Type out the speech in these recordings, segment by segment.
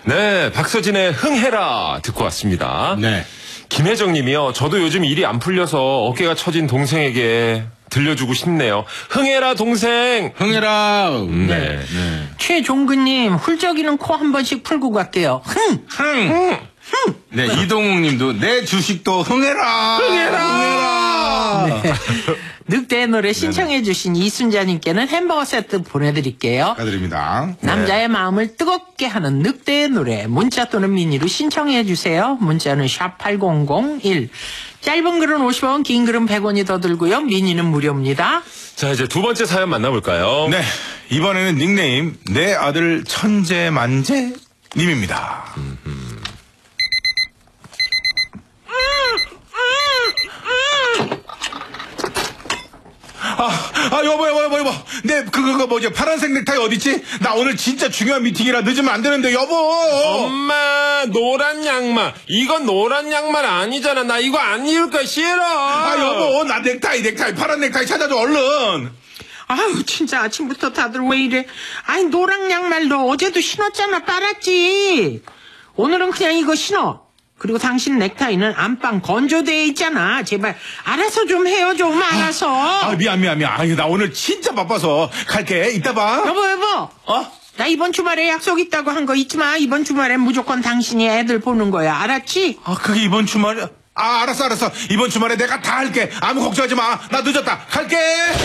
네, 박서진의 흥해라 듣고 왔습니다. 네. 김혜정 님이요. 저도 요즘 일이 안 풀려서 어깨가 처진 동생에게 들려주고 싶네요. 흥해라 동생. 흥해라. 네. 최종근님, 훌쩍이는 코 한 번씩 풀고 갈게요. 흥! 네, 이동욱 님도 내 주식도 흥해라. 흥해라. 네. 늑대의 노래 신청해주신 이순자님께는 햄버거 세트 보내드릴게요. 축하드립니다. 남자의 마음을 뜨겁게 하는 늑대의 노래 문자 또는 미니로 신청해주세요. 문자는 샵8001. 짧은 글은 50원, 긴 글은 100원이 더 들고요. 미니는 무료입니다. 자, 이제 두 번째 사연 만나볼까요? 네, 이번에는 닉네임 내 아들 천재만재 님입니다. 여보. 그거 뭐지? 파란색 넥타이 어딨지? 나 오늘 진짜 중요한 미팅이라 늦으면 안 되는데, 여보! 엄마, 노란 양말. 이건 노란 양말 아니잖아. 나 이거 안 입을 거 싫어. 여보, 나 넥타이, 파란 넥타이 찾아줘, 얼른! 아유, 진짜 아침부터 다들 왜 이래. 아니, 노랑 양말도 어제도 신었잖아. 빨았지. 오늘은 그냥 이거 신어. 그리고 당신 넥타이는 안방 건조대에 있잖아. 제발 알아서 좀 해요, 좀 알아서. 미안. 나 오늘 진짜 바빠서 갈게. 이따 봐. 여보. 나 이번 주말에 약속 있다고 한 거 잊지 마. 이번 주말엔 무조건 당신이 애들 보는 거야. 알았지? 그게 이번 주말에? 알았어. 이번 주말에 내가 다 할게. 아무 걱정하지 마. 나 늦었다. 갈게.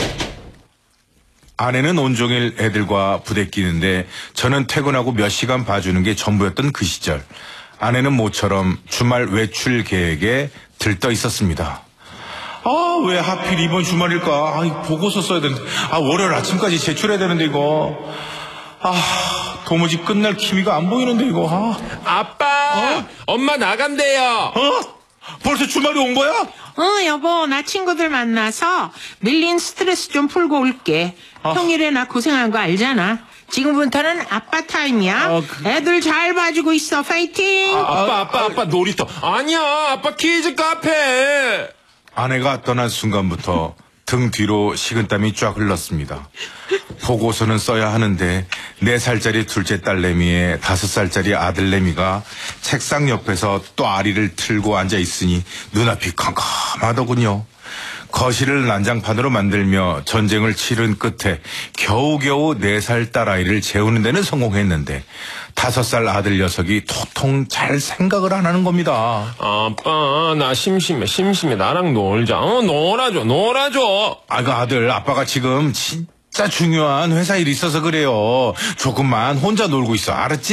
아내는 온종일 애들과 부대끼는데 저는 퇴근하고 몇 시간 봐주는 게 전부였던 그 시절. 아내는 모처럼 주말 외출 계획에 들떠 있었습니다. 왜 하필 이번 주말일까? 보고서 써야 되는데. 월요일 아침까지 제출해야 되는데, 이거. 도무지 끝날 기미가 안 보이는데, 이거. 아빠! 엄마 나간대요. 벌써 주말이 온 거야? 여보, 나 친구들 만나서 밀린 스트레스 좀 풀고 올게. 평일에 나 고생한 거 알잖아. 지금부터는 아빠 타임이야. 애들 잘 봐주고 있어. 파이팅! 아빠 놀이터. 아니야, 아빠 키즈 카페. 아내가 떠난 순간부터 등 뒤로 식은땀이 쫙 흘렀습니다. 보고서는 써야 하는데 4살짜리 둘째 딸내미에 5살짜리 아들내미가 책상 옆에서 또 아리를 틀고 앉아 있으니 눈앞이 캄캄하더군요. 거실을 난장판으로 만들며 전쟁을 치른 끝에 겨우겨우 4살 딸아이를 재우는 데는 성공했는데 5살 아들 녀석이 도통 잘 생각을 안 하는 겁니다. 아빠, 나 심심해. 나랑 놀자. 놀아줘. 그 아들, 아빠가 지금 진짜 중요한 회사 일이 있어서 그래요. 조금만 혼자 놀고 있어. 알았지?